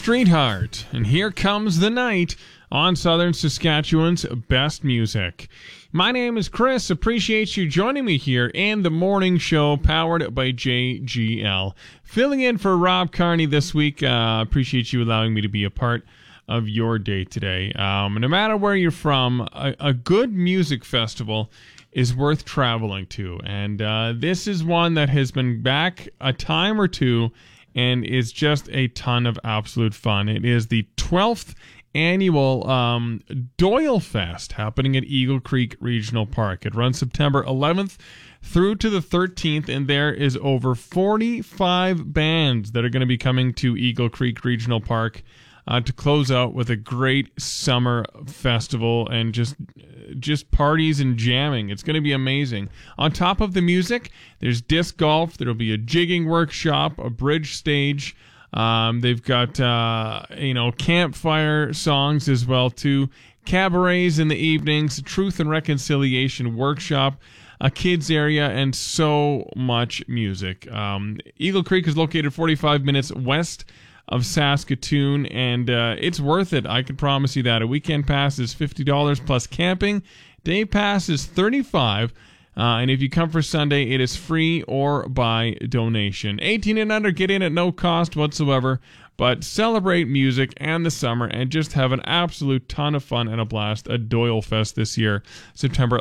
Streetheart, and here comes the night on Southern Saskatchewan's best music. My name is Chris. Appreciate you joining me here in the morning show powered by JGL. Filling in for Rob Carney this week. Appreciate you allowing me to be a part of your day today. No matter where you're from, a good music festival is worth traveling to. And this is one that has been back a time or two and is just a ton of absolute fun. It is the 12th annual Doyle Fest happening at Eagle Creek Regional Park. It runs September 11th through to the 13th, and there is over 45 bands that are going to be coming to Eagle Creek Regional Park to close out with a great summer festival and just parties and jamming. It's going to be amazing. On top of the music, there's disc golf. There'll be a jigging workshop, a bridge stage. They've got campfire songs as well too. Cabarets in the evenings, truth and reconciliation workshop, a kids area, and so much music. Eagle Creek is located 45 minutes west of Saskatoon, and it's worth it. I can promise you that. A weekend pass is $50 plus camping. Day pass is $35. And if you come for Sunday, it is free or by donation. 18 and under, get in at no cost whatsoever. But celebrate music and the summer and just have an absolute ton of fun and a blast at Doyle Fest this year, September